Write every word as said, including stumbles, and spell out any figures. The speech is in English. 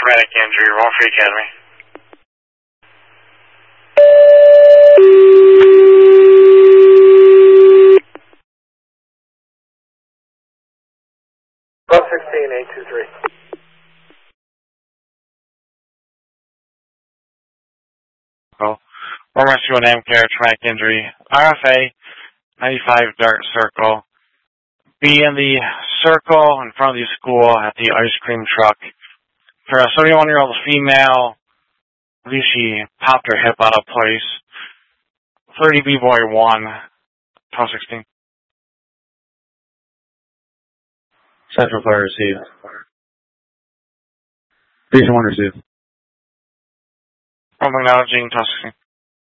traumatic injury, Roll Free Academy. twelve sixteen, eight two three. Oh, Roll Rescue and Amcare, traumatic injury. R F A, ninety-five Dart Circle. Be in the circle in front of the school at the ice cream truck. For a seventy-one-year-old female, I believe she popped her hip out of place. thirty B-Boy one, twelve sixteen. Central Fire received. Region one received. From acknowledging twelve sixteen.